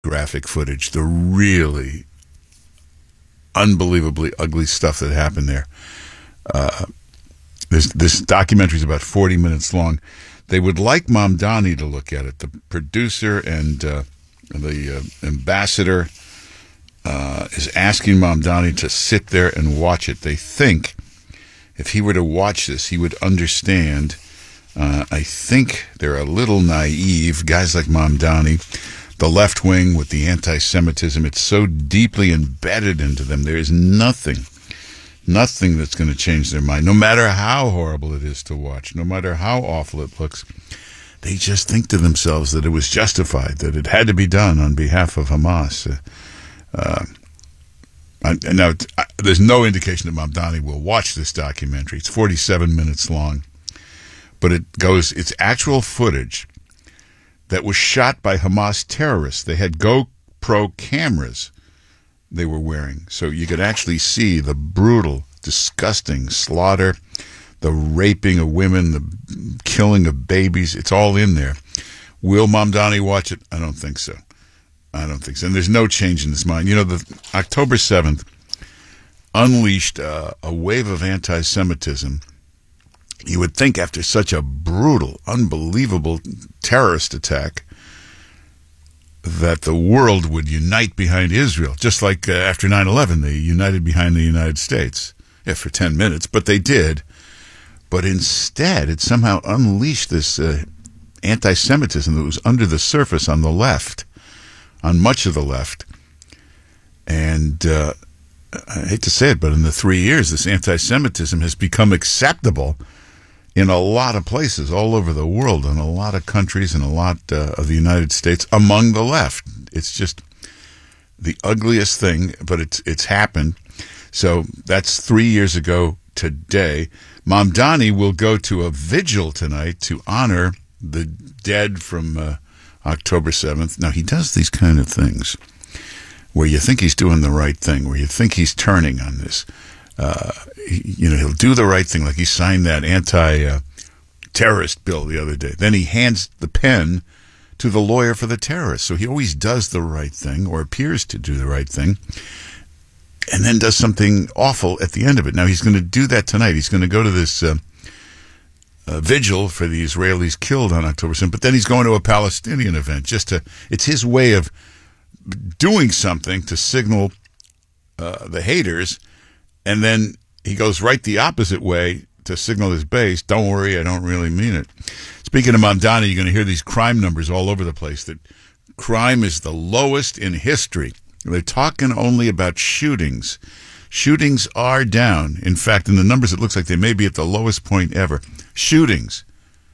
graphic footage, the really unbelievably ugly stuff that happened there. This documentary is about 40 minutes long. They would like Mamdani to look at it. The producer and the ambassador is asking Mamdani to sit there and watch it. They think if he were to watch this, he would understand. I think they're a little naive, guys like Mamdani. The left wing with the anti-Semitism, it's so deeply embedded into them. There is nothing that's going to change their mind, no matter how horrible it is to watch, no matter how awful it looks. They just think to themselves that it was justified, that it had to be done on behalf of Hamas. Now, there's no indication that Mamdani will watch this documentary. It's 47 minutes long, but it's actual footage that was shot by Hamas terrorists. They had GoPro cameras they were wearing, so you could actually see the brutal, disgusting slaughter, the raping of women, the killing of babies. It's all in there. Will Mamdani watch it? I don't think so. And there's no change in his mind. You know, the October 7th unleashed a wave of anti-Semitism. You would think after such a brutal, unbelievable terrorist attack that the world would unite behind Israel, just like after 9/11, they united behind the United States. Yeah, for 10 minutes, but they did. But instead, it somehow unleashed this anti-Semitism that was under the surface on the left, on much of the left. And I hate to say it, but in the 3 years, this anti-Semitism has become acceptable in a lot of places all over the world, in a lot of countries, and a lot of the United States among the left. It's just the ugliest thing, but it's happened. So that's 3 years ago today. Mamdani will go to a vigil tonight to honor the dead from October 7th. Now, he does these kind of things where you think he's doing the right thing, where you think he's turning on this. He'll do the right thing, like he signed that anti-terrorist bill the other day. Then he hands the pen to the lawyer for the terrorists. So he always does the right thing, or appears to do the right thing, and then does something awful at the end of it. Now, he's going to do that tonight. He's going to go to this vigil for the Israelis killed on October 7th, but then he's going to a Palestinian event. It's his way of doing something to signal the haters. And then he goes right the opposite way to signal his base. Don't worry, I don't really mean it. Speaking of Mamdani, you're going to hear these crime numbers all over the place, that crime is the lowest in history. They're talking only about shootings. Shootings are down. In fact, in the numbers, it looks like they may be at the lowest point ever. Shootings.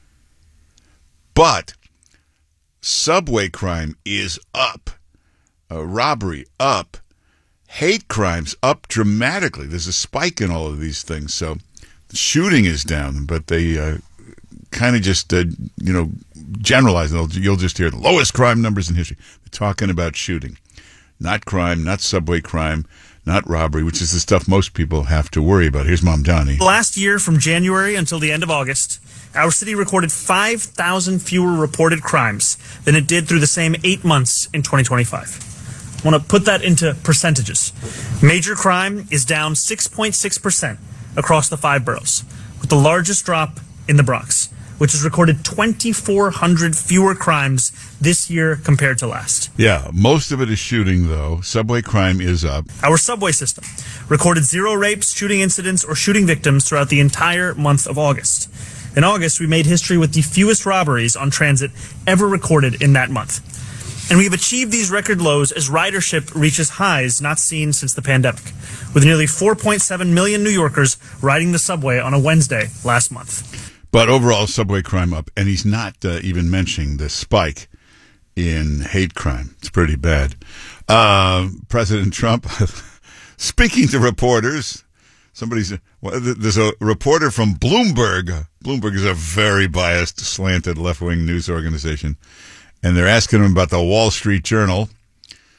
But subway crime is up. Robbery up. Hate crimes up dramatically. There's a spike in all of these things. So shooting is down, but they kind of just, generalize. You'll just hear the lowest crime numbers in history. They're talking about shooting. Not crime, not subway crime, not robbery, which is the stuff most people have to worry about. Here's Mamdani. Last year, from January until the end of August, our city recorded 5,000 fewer reported crimes than it did through the same 8 months in 2025. I want to put that into percentages. Major crime is down 6.6% across the 5 boroughs, with the largest drop in the Bronx, which has recorded 2,400 fewer crimes this year compared to last. Yeah, most of it is shooting, though. Subway crime is up. Our subway system recorded 0 rapes, shooting incidents, or shooting victims throughout the entire month of August. In August, we made history with the fewest robberies on transit ever recorded in that month. And we have achieved these record lows as ridership reaches highs not seen since the pandemic, with nearly 4.7 million New Yorkers riding the subway on a Wednesday last month. But overall, subway crime up, and he's not even mentioning the spike in hate crime. It's pretty bad. President Trump, speaking to reporters, there's a reporter from Bloomberg. Bloomberg is a very biased, slanted left-wing news organization. And they're asking him about the Wall Street Journal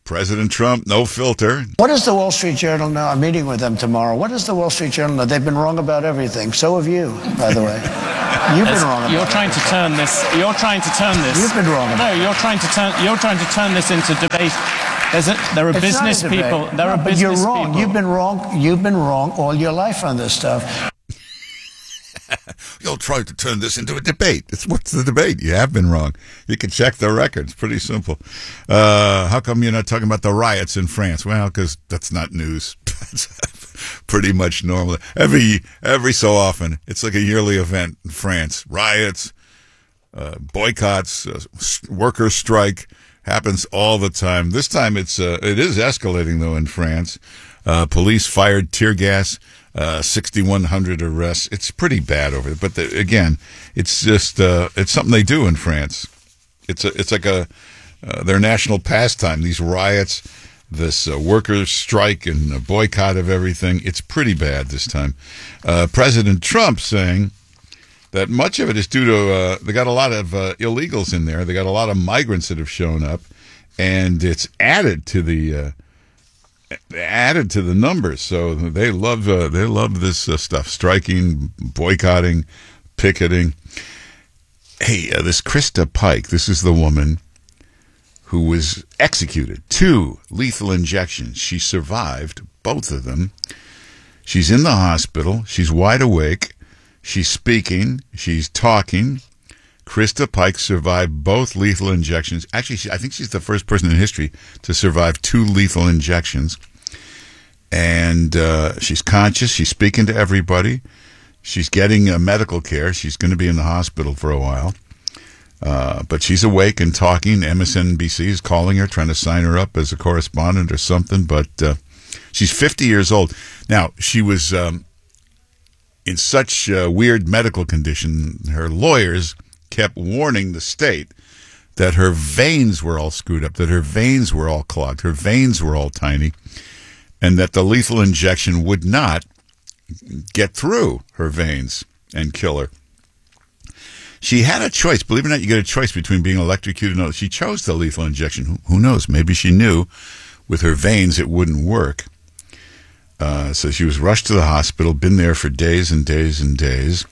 President Trump, no filter. What does the Wall Street Journal know? I'm meeting with them tomorrow. What does the Wall Street Journal know? They've been wrong about everything. So have you, by the way. You've been wrong about You're trying to turn this. You're trying to turn this. You've been wrong about No, you're trying to turn this into debate. There are It's business not a debate. people. There No, are but business you're wrong. people. You've been wrong. You've been wrong all your life on this stuff. You'll try to turn this into a debate. What's the debate? You have been wrong. You can check the records. Pretty simple. How come you're not talking about the riots in France? Well, because that's not news. That's pretty much normal. Every so often, it's like a yearly event in France. Riots, boycotts, workers' strike happens all the time. This time it is escalating though in France. Police fired tear gas. 6,100 arrests. It's pretty bad over there. But again, it's just it's something they do in France. It's like their national pastime. These riots, this workers' strike and boycott of everything. It's pretty bad this time. President Trump saying that much of it is due to they got a lot of illegals in there. They got a lot of migrants that have shown up, and it's added to the numbers. So they love this stuff: striking, boycotting, picketing. Hey, this Krista Pike. This is the woman who was executed. 2 lethal injections. She survived both of them. She's in the hospital. She's wide awake. She's speaking. She's talking. Krista Pike survived both lethal injections. Actually, I think she's the first person in history to survive 2 lethal injections. And she's conscious. She's speaking to everybody. She's getting medical care. She's going to be in the hospital for a while. But she's awake and talking. MSNBC is calling her, trying to sign her up as a correspondent or something. But she's 50 years old. Now, she was in such a weird medical condition, her lawyers kept warning the state that her veins were all screwed up, that her veins were all clogged, her veins were all tiny, and that the lethal injection would not get through her veins and kill her. She had a choice. Believe it or not, you get a choice between being electrocuted and she chose the lethal injection. Who knows? Maybe she knew with her veins it wouldn't work. So she was rushed to the hospital, been there for days and days and days.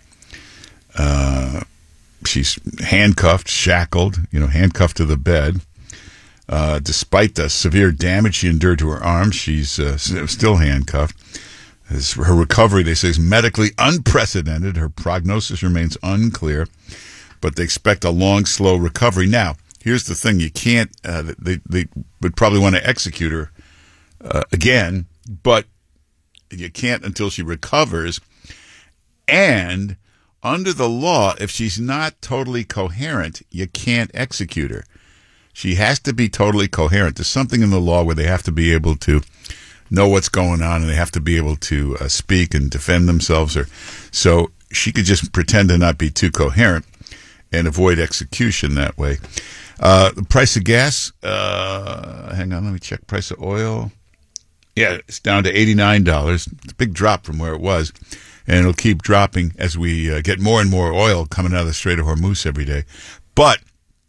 She's handcuffed, shackled, handcuffed to the bed. Despite the severe damage she endured to her arm, she's still handcuffed. Her recovery, they say, is medically unprecedented. Her prognosis remains unclear, but they expect a long, slow recovery. Now, here's the thing. You can't, they would probably want to execute her again, but you can't until she recovers. And under the law, if she's not totally coherent, you can't execute her. She has to be totally coherent. There's something in the law where they have to be able to know what's going on, and they have to be able to speak and defend themselves. So she could just pretend to not be too coherent and avoid execution that way. The price of gas, hang on, let me check. Price of oil. Yeah, it's down to $89. It's a big drop from where it was, and it'll keep dropping as we get more and more oil coming out of the Strait of Hormuz every day. But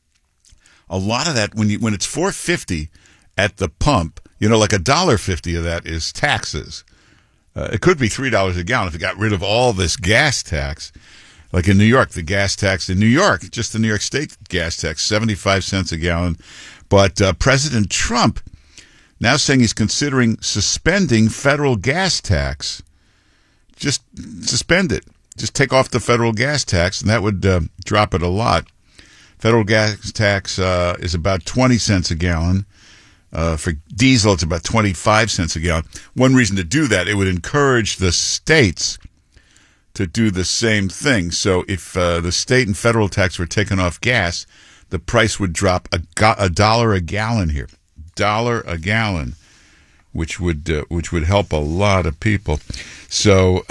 a lot of that, when it's $4.50 at the pump, like $1.50 of that is taxes. It could be $3 a gallon if you got rid of all this gas tax. Like in New York, the gas tax in New York, just the New York State gas tax, 75 cents a gallon. But President Trump now saying he's considering suspending federal gas tax. Just suspend it. Just take off the federal gas tax, and that would drop it a lot. Federal gas tax is about 20 cents a gallon. For diesel, it's about 25 cents a gallon. One reason to do that, it would encourage the states to do the same thing. So if the state and federal tax were taken off gas, the price would drop $1 a gallon here. $1 a gallon, which would help a lot of people. So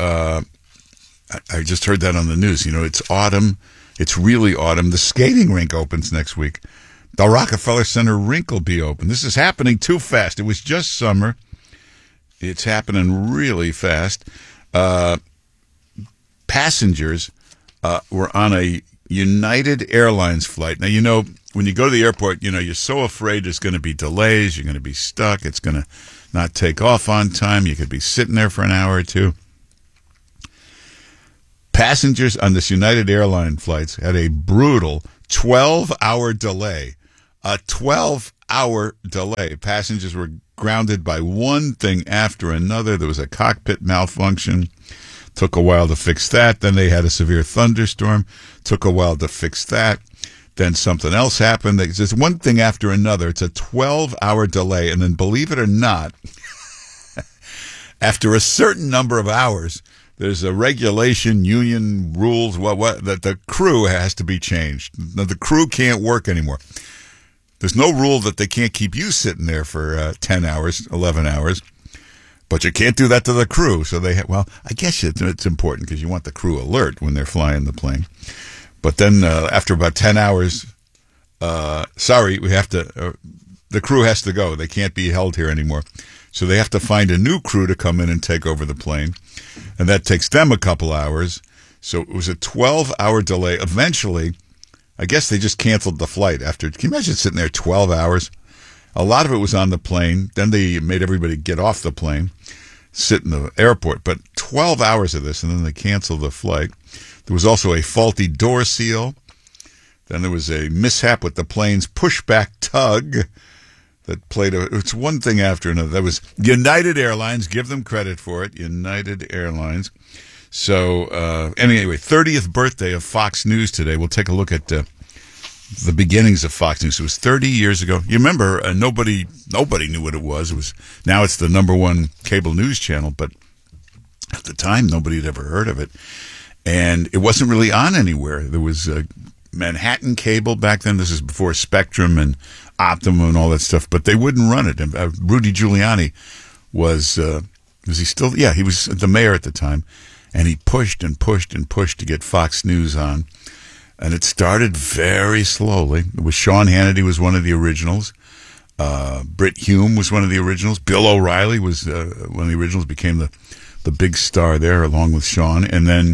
I just heard that on the news. It's autumn. It's really autumn. The skating rink opens next week. The Rockefeller Center rink will be open. This is happening too fast. It was just summer. It's happening really fast. Passengers were on a United Airlines flight. Now, when you go to the airport, you're so afraid there's going to be delays. You're going to be stuck. It's going to not take off on time. You could be sitting there for an hour or two. Passengers on this United Airlines flights had a brutal 12-hour delay. A 12-hour delay. Passengers were grounded by one thing after another. There was a cockpit malfunction. Took a while to fix that. Then they had a severe thunderstorm. Took a while to fix that. Then something else happened. It's just one thing after another. It's a 12-hour delay. And then, believe it or not, after a certain number of hours, there's a regulation, union rules, that the crew has to be changed. The crew can't work anymore. There's no rule that they can't keep you sitting there for 10 hours, 11 hours. But you can't do that to the crew. So I guess it's important because you want the crew alert when they're flying the plane. But then after about 10 hours, the crew has to go. They can't be held here anymore. So they have to find a new crew to come in and take over the plane. And that takes them a couple hours. So it was a 12-hour delay. Eventually, I guess they just canceled the flight after. Can you imagine sitting there 12 hours? A lot of it was on the plane. Then they made everybody get off the plane, sit in the airport. But 12 hours of this, and then they canceled the flight. There was also a faulty door seal. Then there was a mishap with the plane's pushback tug that it's one thing after another. That was United Airlines. Give them credit for it. United Airlines. So, anyway, 30th birthday of Fox News today. We'll take a look at the beginnings of Fox News. It was 30 years ago. You remember, nobody knew what it was. Now it's the number one cable news channel, but at the time, nobody had ever heard of it. And it wasn't really on anywhere. There was Manhattan Cable back then. This is before Spectrum and Optimum and all that stuff, but they wouldn't run it. And Rudy Giuliani was he still? Yeah, he was the mayor at the time, and he pushed and pushed and pushed to get Fox News on. And it started very slowly. It was Sean Hannity was one of the originals. Brit Hume was one of the originals. Bill O'Reilly was one of the originals, became the big star there along with Sean. And then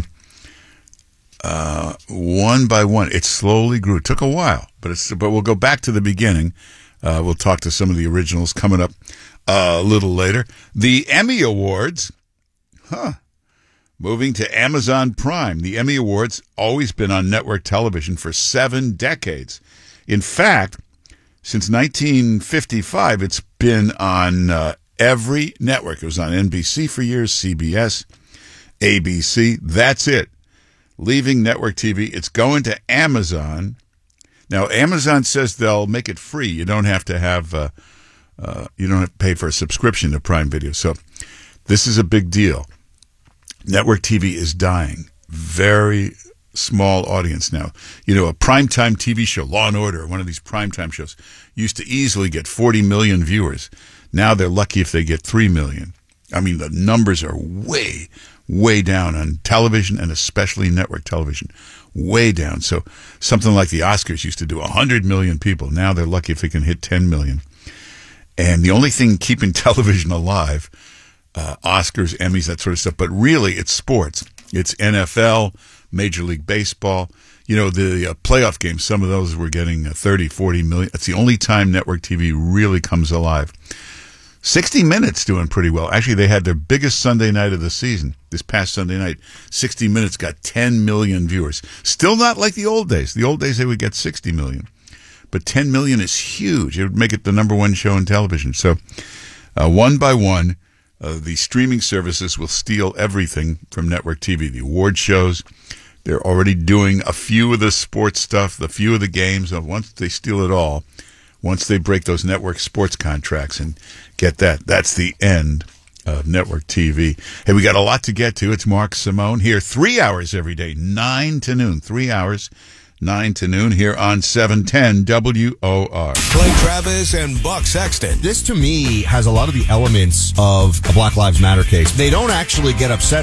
one by one, it slowly grew. It took a while, but we'll go back to the beginning. We'll talk to some of the originals coming up a little later. The Emmy Awards, moving to Amazon Prime. The Emmy Awards always been on network television for 7 decades. In fact, since 1955, it's been on every network. It was on NBC for years, CBS, ABC. That's it. Leaving network TV, it's going to Amazon. Now, Amazon says they'll make it free. You don't have to have, you don't have to pay for a subscription to Prime Video. So this is a big deal. Network TV is dying. Very small audience now. A primetime TV show, Law & Order, one of these primetime shows, used to easily get 40 million viewers. Now they're lucky if they get 3 million. I mean, the numbers are way, way down on television and especially network television. Way down. So something like the Oscars used to do 100 million people. Now they're lucky if they can hit 10 million. And the only thing keeping television alive, Oscars, Emmys, that sort of stuff, but really it's sports. It's NFL, Major League Baseball. The playoff games, some of those were getting 30, 40 million. It's the only time network TV really comes alive. 60 Minutes doing pretty well. Actually, they had their biggest Sunday night of the season this past Sunday night. 60 Minutes got 10 million viewers. Still not like the old days. The old days, they would get 60 million. But 10 million is huge. It would make it the number one show in television. So one by one, the streaming services will steal everything from network TV. The award shows, they're already doing a few of the sports stuff, a few of the games. Once they steal it all, once they break those network sports contracts and get that's the end of network TV. Hey, we got a lot to get to. It's Mark Simone here 3 hours every day, 9 to noon. 3 hours, 9 to noon here on 710 WOR. Clay Travis and Buck Sexton. This, to me, has a lot of the elements of a Black Lives Matter case. They don't actually get upset